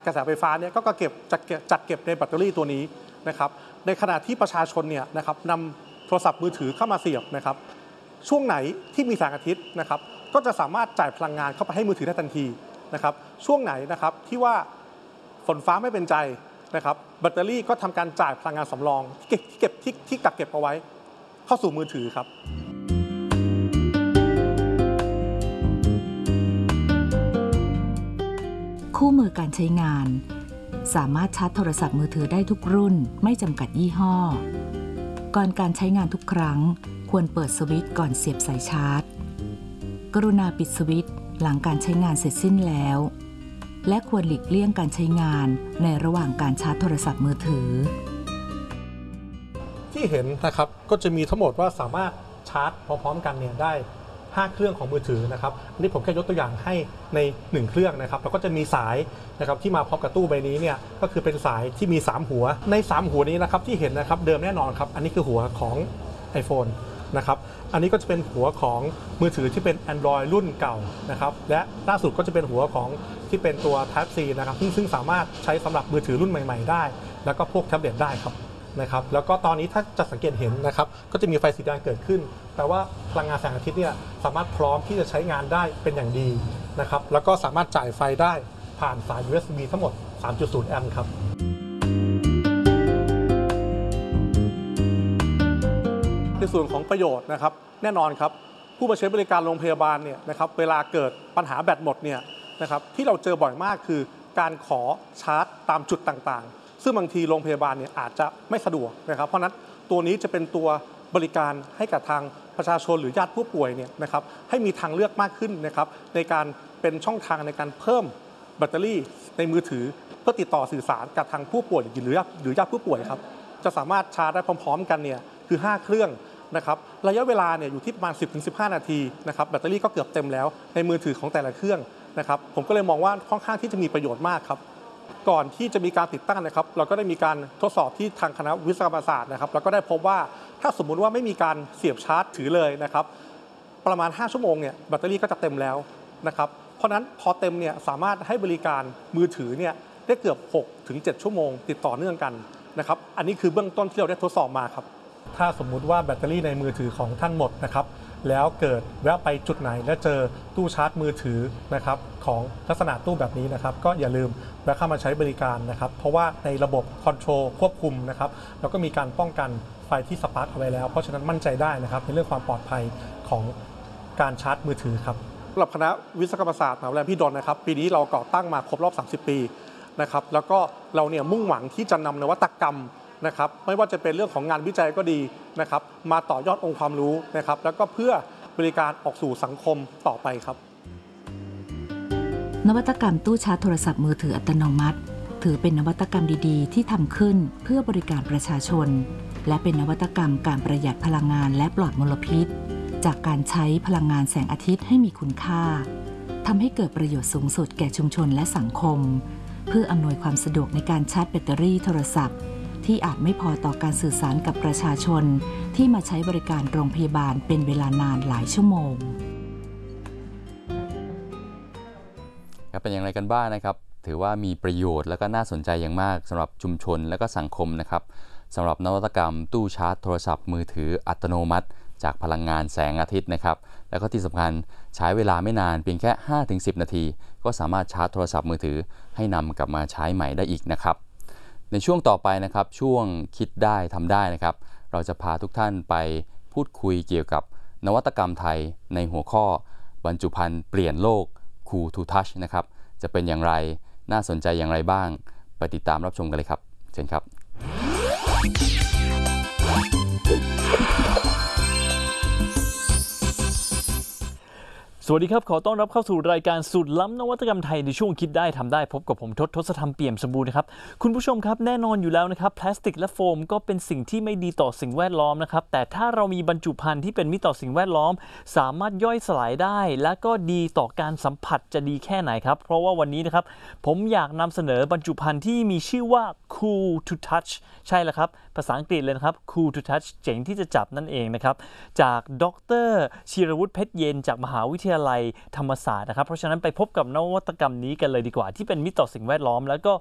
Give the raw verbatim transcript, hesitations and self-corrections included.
กระแสไฟฟ้าเนี่ยก็เก็บจัดจัดเก็บในแบตเตอรี่ตัวนี้นะครับในขณะที่ประชาชนเนี่ยนะครับนำโทรศัพท์มือถือเข้ามาเสียบนะครับช่วงไหนที่มีแสงอาทิตย์นะครับก็จะสามารถจ่ายพลังงานเข้าไปให้มือถือได้ทันทีนะครับช่วงไหนนะครับที่ว่าฝนฟ้าไม่เป็นใจนะครับแบตเตอรี่ก็ทำการจ่ายพลังงานสำรองที่เก็บที่ที่กักเก็บเอาไว้เข้าสู่มือถือครับคู่มือการใช้งานสามารถชาร์จโทรศัพท์มือถือได้ทุกรุ่นไม่จำกัดยี่ห้อก่อนการใช้งานทุกครั้งควรเปิดสวิตช์ก่อนเสียบสายชาร์จกรุณาปิดสวิตช์หลังการใช้งานเสร็จสิ้นแล้วและควรหลีกเลี่ยงการใช้งานในระหว่างการชาร์จโทรศัพท์มือถือที่เห็นนะครับก็จะมีทั้งหมดว่าสามารถชาร์จพร้อมๆกันเนี่ยได้ห้าเครื่องของมือถือนะครับอันนี้ผมแค่ยกตัวอย่างให้ในหนึ่งเครื่องนะครับแล้วก็จะมีสายนะครับที่มาพร้อมกับตู้ใบนี้เนี่ยก็คือเป็นสายที่มีสามหัวในสามหัวนี้นะครับที่เห็นนะครับเดิมแน่นอนครับอันนี้คือหัวของ iPhone นะครับอันนี้ก็จะเป็นหัวของมือถือที่เป็น Android รุ่นเก่านะครับและล่าสุดก็จะเป็นหัวของที่เป็นตัว Type C นะครับซึ่งซึ่งสามารถใช้สำหรับมือถือรุ่นใหม่ๆได้แล้วก็พวกแท็บเล็ตได้ครับนะครับแล้วก็ตอนนี้ถ้าจะสังเกตเห็นนะครับก็จะมีไฟสีแดงเกิดขึ้นแปลว่าพลังงานแสงอาทิตย์เนี่ยสามารถพร้อมที่จะใช้งานได้เป็นอย่างดีนะครับแล้วก็สามารถจ่ายไฟได้ผ่านสาย ยู เอส บี ทั้งหมด สามจุดศูนย์ แอมป์ครับในส่วนของประโยชน์นะครับแน่นอนครับผู้มาใช้บริการโรงพยาบาลเนี่ยนะครับเวลาเกิดปัญหาแบตหมดเนี่ยนะครับที่เราเจอบ่อยมากคือการขอชาร์จตามจุดต่างๆซึ่งบางทีโรงพยาบาลเนี่ยอาจจะไม่สะดวกนะครับเพราะนั้นตัวนี้จะเป็นตัวบริการให้กับทางประชาชนหรือญาติผู้ป่วยเนี่ยนะครับให้มีทางเลือกมากขึ้นนะครับในการเป็นช่องทางในการเพิ่มแบตเตอรี่ในมือถือเพื่อติดต่อสื่อสารกับทางผู้ป่วยหรือหรือญาติผู้ป่วยครับจะสามารถชาร์จได้พร้อมๆกันเนี่ยคือห้าเครื่องนะครับระยะเวลาเนี่ยอยู่ที่ประมาณ สิบถึงสิบห้า นาทีนะครับแบตเตอรี่ก็เกือบเต็มแล้วในมือถือของแต่ละเครื่องนะครับผมก็เลยมองว่าค่อนข้างที่จะมีประโยชน์มากครับก่อนที่จะมีการติดตั้งนะครับเราก็ได้มีการทดสอบที่ทางคณะวิศวกรรมศาสตร์นะครับแล้วก็ได้พบว่าถ้าสมมุติว่าไม่มีการเสียบชาร์จถือเลยนะครับประมาณห้าชั่วโมงเนี่ยแบตเตอรี่ก็จะเต็มแล้วนะครับเพราะนั้นพอเต็มเนี่ยสามารถให้บริการมือถือเนี่ยได้เกือบ หกถึงเจ็ด ชั่วโมงติดต่อเนื่องกันนะครับอันนี้คือเบื้องต้นที่เราได้ทดสอบมาครับถ้าสมมุติว่าแบตเตอรี่ในมือถือของท่านหมดนะครับแล้วเกิดแวะไปจุดไหนและเจอตู้ชาร์จมือถือนะครับของลักษณะตู้แบบนี้นะครับก็อย่าลืมแวะเข้ามาใช้บริการนะครับเพราะว่าในระบบคอนโทรลควบคุมนะครับแล้วก็มีการป้องกันไฟที่สปาร์คเอาไว้แล้วเพราะฉะนั้นมั่นใจได้นะครับในเรื่องความปลอดภัยของการชาร์จมือถือครับสำหรับคณะวิศวกรรมศาสตร์มหาวิทยาลัยพี่ดลนะครับปีนี้เราก่อตั้งมาครบรอบสามสิบปีนะครับแล้วก็เราเนี่ยมุ่งหวังที่จะนำนวัตกรรมนะครับไม่ว่าจะเป็นเรื่องของงานวิจัยก็ดีนะครับมาต่อยอดองค์ความรู้นะครับแล้วก็เพื่อบริการออกสู่สังคมต่อไปครับนวัตกรรมตู้ชาร์จโทรศัพท์มือถืออัตโนมัติถือเป็นนวัตกรรมดีๆที่ทำขึ้นเพื่อบริการประชาชนและเป็นนวัตกรรมการประหยัดพลังงานและปลอดมลพิษจากการใช้พลังงานแสงอาทิตย์ให้มีคุณค่าทำให้เกิดประโยชน์สูงสุดแก่ชุมชนและสังคมเพื่ออำนวยความสะดวกในการชาร์จแบตเตอรี่โทรศัพท์ที่อาจไม่พอต่อการสื่อสารกับประชาชนที่มาใช้บริการโรงพยาบาลเป็นเวลานานหลายชั่วโมงครับเป็นอย่างไรกันบ้างนะครับถือว่ามีประโยชน์และก็น่าสนใจอย่างมากสำหรับชุมชนและก็สังคมนะครับสำหรับนวัตกรรมตู้ชาร์จโทรศัพท์มือถืออัตโนมัติจากพลังงานแสงอาทิตย์นะครับแล้วก็ที่สำคัญใช้เวลาไม่นานเพียงแค่ ห้าถึงสิบ นาทีก็สามารถชาร์จโทรศัพท์มือถือให้นำกลับมาใช้ใหม่ได้อีกนะครับในช่วงต่อไปนะครับช่วงคิดได้ทำได้นะครับเราจะพาทุกท่านไปพูดคุยเกี่ยวกับนวัตกรรมไทยในหัวข้อบรรจุภัณฑ์เปลี่ยนโลก Cool to Touch นะครับจะเป็นอย่างไรน่าสนใจอย่างไรบ้างไปติดตามรับชมกันเลยครับเชิญครับสวัสดีครับขอต้อนรับเข้าสู่รายการสุดล้ำนวัตกรรมไทยในช่วงคิดได้ทำได้พบกับผมทศทศธรรมเปี่ยมสมบูรณ์นะครับคุณผู้ชมครับแน่นอนอยู่แล้วนะครับพลาสติกและโฟมก็เป็นสิ่งที่ไม่ดีต่อสิ่งแวดล้อมนะครับแต่ถ้าเรามีบรรจุภัณฑ์ที่เป็นมิตรต่อสิ่งแวดล้อมสามารถย่อยสลายได้และก็ดีต่อการสัมผัสจะดีแค่ไหนครับเพราะว่าวันนี้นะครับผมอยากนำเสนอบรรจุภัณฑ์ที่มีชื่อว่า Cool to Touch ใช่แล้วครับภาษาอังกฤษเลยนะครับ cool to touch เจ๋งที่จะจับนั่นเองนะครับจากดรชีรวุฒิเพชรเย็นจากมหาวิทยาลัยธรรมศาสตร์นะครับเพราะฉะนั้นไปพบกับนวัตกรรมนี้กันเลยดีกว่าที่เป็นมิตรต่อสิ่งแวดล้อมแล้วก็